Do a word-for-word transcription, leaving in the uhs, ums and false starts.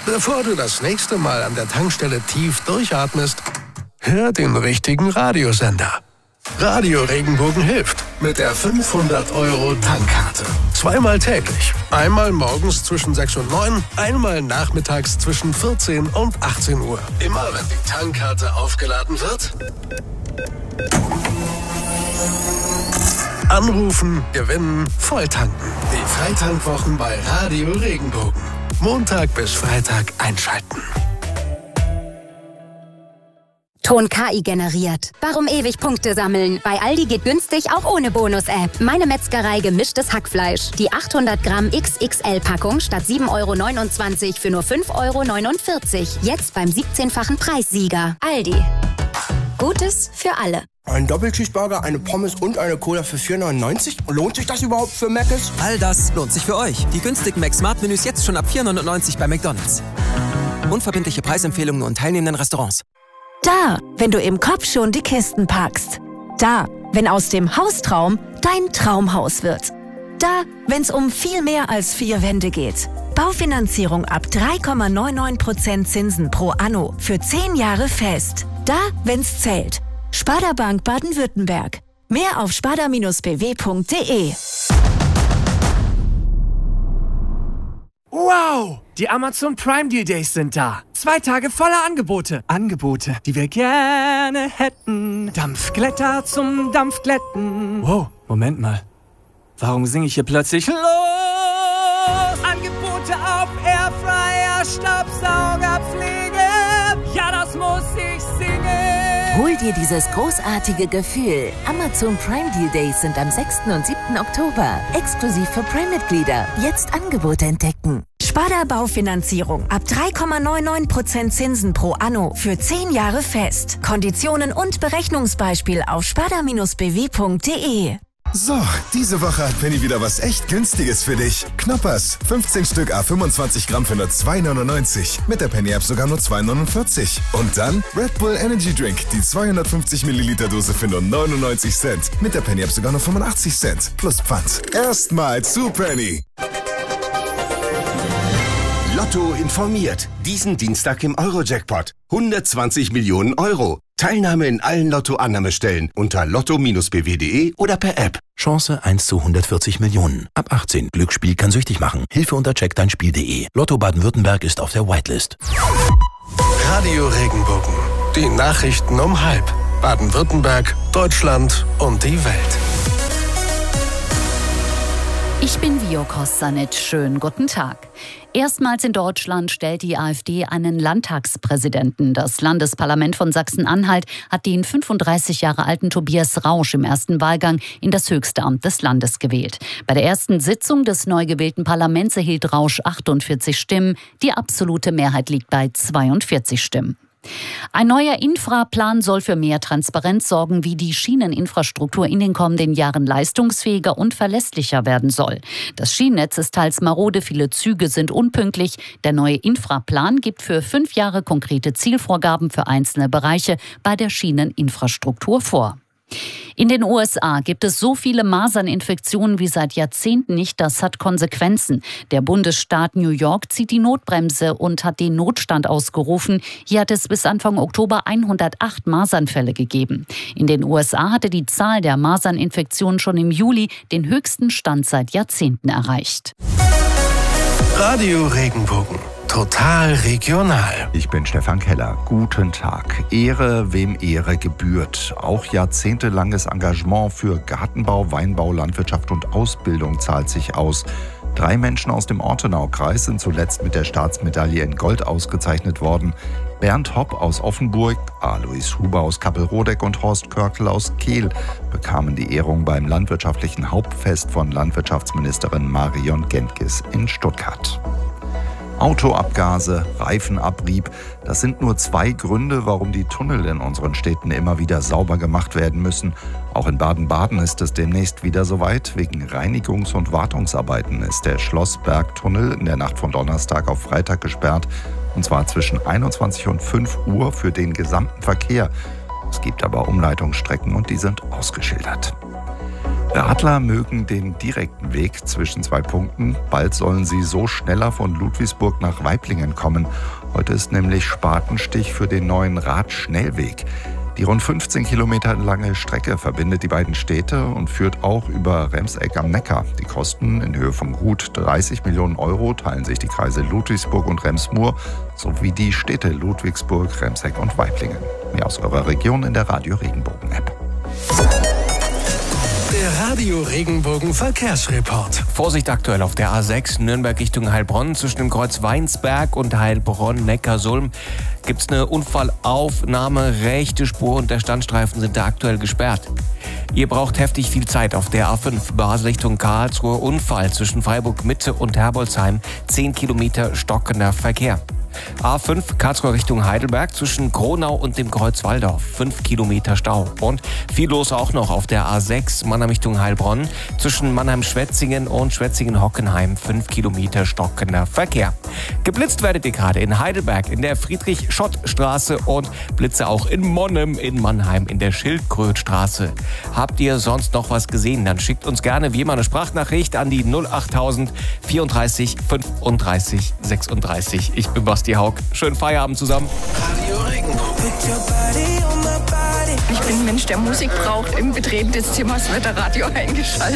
Bevor du das nächste Mal an der Tankstelle tief durchatmest, hör den richtigen Radiosender. Radio Regenbogen hilft mit der fünfhundert Euro Tankkarte. Zweimal täglich. Einmal morgens zwischen sechs und neun, einmal nachmittags zwischen vierzehn und achtzehn Uhr. Immer wenn die Tankkarte aufgeladen wird, anrufen, gewinnen, volltanken. Die Freitankwochen bei Radio Regenbogen. Montag bis Freitag einschalten. Ton K I generiert. Warum ewig Punkte sammeln? Bei Aldi geht günstig auch ohne Bonus-App. Meine Metzgerei gemischtes Hackfleisch. Die achthundert Gramm X X L-Packung statt sieben Euro neunundzwanzig für nur fünf Euro neunundvierzig. Jetzt beim siebzehnfachen Preissieger. Aldi. Gutes für alle. Ein Doppelcheeseburger, eine Pommes und eine Cola für vier neunundneunzig? Lohnt sich das überhaupt für Mc's? All das lohnt sich für euch. Die günstigen Mac-Smart-Menüs jetzt schon ab vier neunundneunzig bei McDonald's. Unverbindliche Preisempfehlungen und teilnehmenden Restaurants. Da, wenn du im Kopf schon die Kisten packst. Da, wenn aus dem Haustraum dein Traumhaus wird. Da, wenn es um viel mehr als vier Wände geht. Baufinanzierung ab drei Komma neunundneunzig Prozent Zinsen pro Anno für zehn Jahre fest. Da, wenn's zählt. Sparda Bank Baden-Württemberg. Mehr auf sparda Bindestrich b w Punkt d e. Wow! Die Amazon Prime Deal Days sind da. Zwei Tage voller Angebote. Angebote, die wir gerne hätten. Dampfglätter zum Dampfglätten. Wow, Moment mal. Warum singe ich hier plötzlich los? Angebote auf Airfryer, Staubsaugerpflege. Ja, das muss ich singen. Hol dir dieses großartige Gefühl. Amazon Prime Deal Days sind am sechsten und siebten Oktober. Exklusiv für Prime-Mitglieder. Jetzt Angebote entdecken. Sparda Baufinanzierung ab drei Komma neunundneunzig Prozent Zinsen pro Anno für zehn Jahre fest. Konditionen und Berechnungsbeispiel auf sparda Bindestrich b w Punkt d e. So, diese Woche hat Penny wieder was echt Günstiges für dich. Knoppers, fünfzehn Stück à fünfundzwanzig Gramm für nur zwei neunundneunzig. Mit der Penny-App sogar nur zwei neunundvierzig. Und dann Red Bull Energy Drink, die zweihundertfünfzig Milliliter Dose für nur neunundneunzig Cent. Mit der Penny-App sogar nur fünfundachtzig Cent. Plus Pfand. Erstmal zu Penny. Lotto informiert. Diesen Dienstag im Euro-Jackpot. hundertzwanzig Millionen Euro. Teilnahme in allen Lotto-Annahmestellen unter lotto Bindestrich b w Punkt d e oder per App. Chance eins zu hundertvierzig Millionen. Ab achtzehn. Glücksspiel kann süchtig machen. Hilfe unter check dein Spiel punkt d e. Lotto Baden-Württemberg ist auf der Whitelist. Radio Regenbogen. Die Nachrichten um halb. Baden-Württemberg, Deutschland und die Welt. Ich bin Vio Kostanic. Schönen guten Tag. Erstmals in Deutschland stellt die AfD einen Landtagspräsidenten. Das Landesparlament von Sachsen-Anhalt hat den fünfunddreißig Jahre alten Tobias Rausch im ersten Wahlgang in das höchste Amt des Landes gewählt. Bei der ersten Sitzung des neu gewählten Parlaments erhielt Rausch achtundvierzig Stimmen. Die absolute Mehrheit liegt bei zweiundvierzig Stimmen. Ein neuer Infraplan soll für mehr Transparenz sorgen, wie die Schieneninfrastruktur in den kommenden Jahren leistungsfähiger und verlässlicher werden soll. Das Schienennetz ist teils marode, viele Züge sind unpünktlich. Der neue Infraplan gibt für fünf Jahre konkrete Zielvorgaben für einzelne Bereiche bei der Schieneninfrastruktur vor. In den U S A gibt es so viele Maserninfektionen wie seit Jahrzehnten nicht. Das hat Konsequenzen. Der Bundesstaat New York zieht die Notbremse und hat den Notstand ausgerufen. Hier hat es bis Anfang Oktober hundertacht Masernfälle gegeben. In den U S A hatte die Zahl der Maserninfektionen schon im Juli den höchsten Stand seit Jahrzehnten erreicht. Radio Regenbogen. Total regional. Ich bin Stefan Keller. Guten Tag. Ehre, wem Ehre gebührt. Auch jahrzehntelanges Engagement für Gartenbau, Weinbau, Landwirtschaft und Ausbildung zahlt sich aus. Drei Menschen aus dem Ortenaukreis sind zuletzt mit der Staatsmedaille in Gold ausgezeichnet worden. Bernd Hopp aus Offenburg, Alois Huber aus Kappelrodeck und Horst Körkel aus Kehl bekamen die Ehrung beim landwirtschaftlichen Hauptfest von Landwirtschaftsministerin Marion Gentges in Stuttgart. Autoabgase, Reifenabrieb, das sind nur zwei Gründe, warum die Tunnel in unseren Städten immer wieder sauber gemacht werden müssen. Auch in Baden-Baden ist es demnächst wieder soweit. Wegen Reinigungs- und Wartungsarbeiten ist der Schlossbergtunnel in der Nacht von Donnerstag auf Freitag gesperrt. Und zwar zwischen einundzwanzig und fünf Uhr für den gesamten Verkehr. Es gibt aber Umleitungsstrecken und die sind ausgeschildert. Radler mögen den direkten Weg zwischen zwei Punkten. Bald sollen sie so schneller von Ludwigsburg nach Waiblingen kommen. Heute ist nämlich Spatenstich für den neuen Radschnellweg. Die rund fünfzehn Kilometer lange Strecke verbindet die beiden Städte und führt auch über Remseck am Neckar. Die Kosten in Höhe von gut dreißig Millionen Euro teilen sich die Kreise Ludwigsburg und Rems-Murr sowie die Städte Ludwigsburg, Remseck und Waiblingen. Mehr aus eurer Region in der Radio Regenbogen App. Der Radio Regenbogen Verkehrsreport. Vorsicht aktuell auf der A sechs Nürnberg Richtung Heilbronn. Zwischen dem Kreuz Weinsberg und Heilbronn-Neckarsulm gibt es eine Unfallaufnahme. Rechte Spur und der Standstreifen sind da aktuell gesperrt. Ihr braucht heftig viel Zeit auf der A fünf Basel Richtung Karlsruhe. Unfall zwischen Freiburg Mitte und Herbolzheim. zehn Kilometer stockender Verkehr. A fünf Karlsruhe Richtung Heidelberg zwischen Gronau und dem Kreuz Walldorf. fünf Kilometer Stau. Und viel los auch noch auf der A sechs Mannheim Richtung Heilbronn zwischen Mannheim-Schwetzingen und Schwetzingen-Hockenheim. fünf Kilometer stockender Verkehr. Geblitzt werdet ihr gerade in Heidelberg in der Friedrich-Schott-Straße und Blitze auch in Monnem in Mannheim in der Schildkrötstraße. Habt ihr sonst noch was gesehen? Dann schickt uns gerne wie immer eine Sprachnachricht an die null achttausend vierunddreißig fünfunddreißig sechsunddreißig. Ich bin Basti Haug. Schönen Feierabend zusammen. Radio Regenbogen. Ich bin ein Mensch, der Musik braucht. Im Betreten des Zimmers wird der Radio eingeschaltet.